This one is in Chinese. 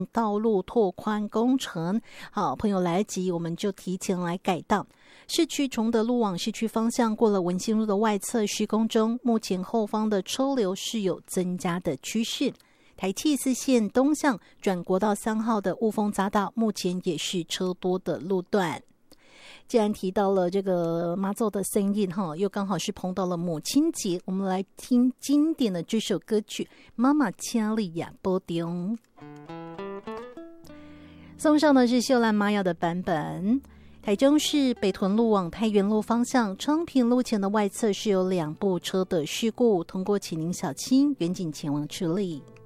道路拓宽工程。好，朋友来得及，我们就提前来改道。市区崇德路往市区方向过了文心路的外侧施工中，目前后方的车流是有增加的趋势。台七四线东向转国道3号的雾峰匝道，目前也是车多的路段。既然提到了这个妈祖的声音哈，又刚好是碰到了母亲节，我们来听经典的这首歌曲《妈妈请你也保重》，送上的是秀兰玛雅的版本。台中市北屯路往太原路方向，昌平路前的外侧是有2部车的事故，通过请您小心，远景前往处理。